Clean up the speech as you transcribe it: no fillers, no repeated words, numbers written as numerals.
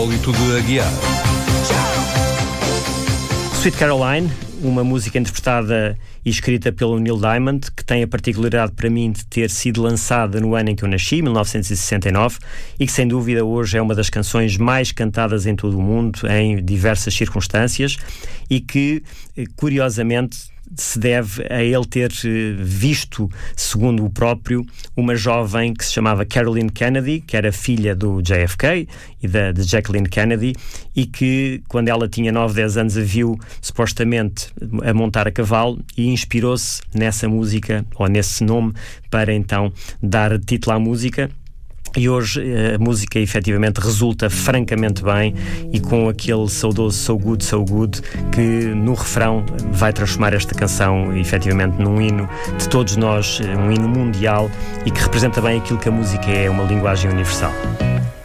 E tudo a guiar. Sweet Caroline, uma música interpretada e escrita pelo Neil Diamond, que tem a particularidade para mim de ter sido lançada no ano em que eu nasci, 1969, e que sem dúvida hoje é uma das canções mais cantadas em todo o mundo, em diversas circunstâncias, e que, curiosamente, se deve a ele ter visto, segundo o próprio, uma jovem que se chamava Caroline Kennedy, que era filha do JFK e de Jacqueline Kennedy, e que, quando ela tinha 9, 10 anos, a viu supostamente a montar a cavalo e inspirou-se nessa música, ou nesse nome, para então dar título à música. E hoje a música efetivamente resulta francamente bem, e com aquele saudoso So Good, que no refrão vai transformar esta canção efetivamente num hino de todos nós, um hino mundial, e que representa bem aquilo que a música é, uma linguagem universal.